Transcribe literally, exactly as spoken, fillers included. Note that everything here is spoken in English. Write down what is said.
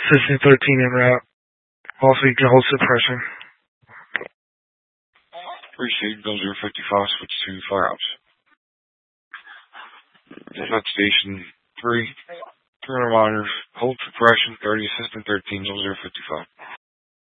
Assistant thirteen en route. Also, you can hold suppression. Appreciate zero zero fifty-five, switch to firearms. At station three, three hundred miners, hold suppression, thirty, assistant thirteen, zero zero fifty-five.